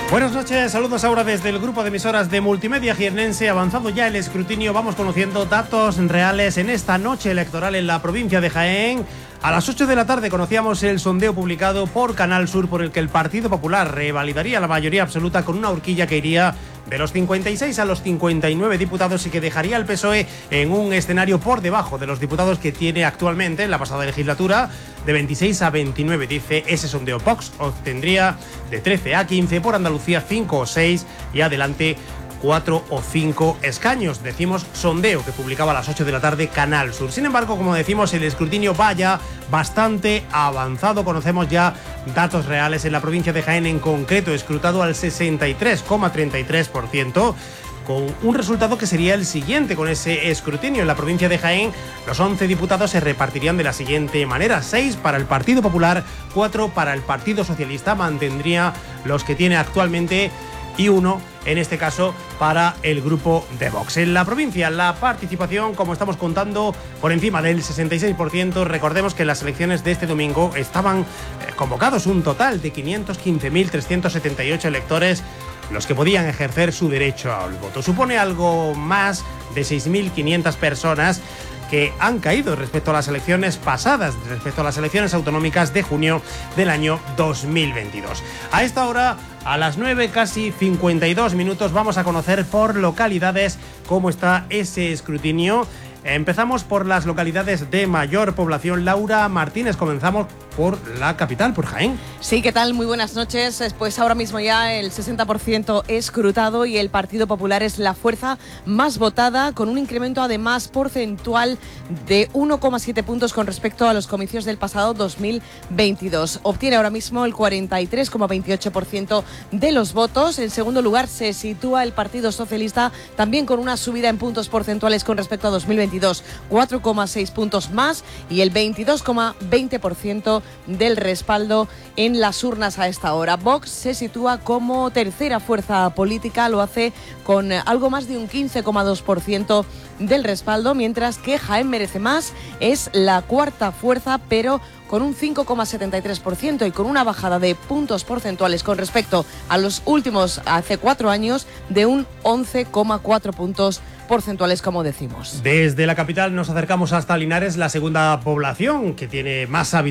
Buenas noches, saludos ahora desde el grupo de emisoras de Multimedia Jiennense. Avanzado ya el escrutinio, vamos conociendo datos reales en esta noche electoral en la provincia de Jaén. A las 8 de la tarde conocíamos el sondeo publicado por Canal Sur por el que el Partido Popular revalidaría la mayoría absoluta con una horquilla que iría de los 56 a los 59 diputados y que dejaría al PSOE en un escenario por debajo de los diputados que tiene actualmente en la pasada legislatura, de 26 a 29, dice ese sondeo. Vox obtendría de 13 a 15, por Andalucía 5 o 6 y adelante 4 o 5 escaños. Decimos sondeo que publicaba a las 8 de la tarde Canal Sur. Sin embargo, como decimos, el escrutinio va ya bastante avanzado. Conocemos ya datos reales en la provincia de Jaén, en concreto escrutado al 63,33%. con un resultado que sería el siguiente con ese escrutinio. En la provincia de Jaén, los 11 diputados se repartirían de la siguiente manera: 6 para el Partido Popular, 4 para el Partido Socialista, mantendría los que tiene actualmente, y 1, en este caso, para el grupo de Vox. En la provincia, la participación, como estamos contando, por encima del 66%. Recordemos que en las elecciones de este domingo estaban convocados un total de 515.378 electores los que podían ejercer su derecho al voto. Supone algo más de 6.500 personas que han caído respecto a las elecciones pasadas, respecto a las elecciones autonómicas de junio del año 2022. A esta hora, a las 9, casi 52 minutos, vamos a conocer por localidades cómo está ese escrutinio. Empezamos por las localidades de mayor población. Laura Martínez, comenzamos por la capital, por Jaén. Sí, ¿qué tal? Muy buenas noches. Pues ahora mismo ya el 60% escrutado y el Partido Popular es la fuerza más votada, con un incremento además porcentual de 1,7 puntos con respecto a los comicios del pasado 2022. Obtiene ahora mismo el 43,28% de los votos. En segundo lugar se sitúa el Partido Socialista, también con una subida en puntos porcentuales con respecto a 2022, 4,6 puntos más, y el 22,20% del respaldo en las urnas a esta hora. Vox se sitúa como tercera fuerza política, lo hace con algo más de un 15,2% del respaldo, mientras que Jaén Merece Más es la cuarta fuerza, pero con un 5,73% y con una bajada de puntos porcentuales con respecto a los últimos, hace 4 años, de un 11,4 puntos porcentuales, como decimos. Desde la capital nos acercamos hasta Linares, la segunda población que tiene más habitantes